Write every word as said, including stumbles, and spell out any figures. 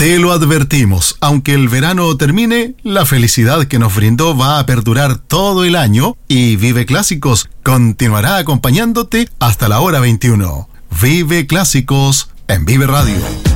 Te lo advertimos, aunque el verano termine, la felicidad que nos brindó va a perdurar todo el año y Vive Clásicos continuará acompañándote hasta la hora veintiuno. Vive Clásicos en Vive Radio.